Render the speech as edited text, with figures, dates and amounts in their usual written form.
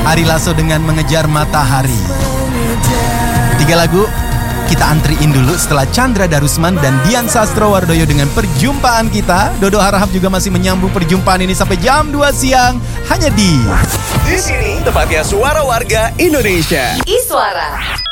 Ari Lasso dengan Mengejar Matahari. 3 lagu kita antriin dulu setelah Chandra Darusman dan Dian Sastrowardoyo dengan Perjumpaan Kita. Dodo Harahap juga masih menyambung perjumpaan ini sampai jam 2 siang hanya di sini tempatnya Suara Warga Indonesia. Iswara.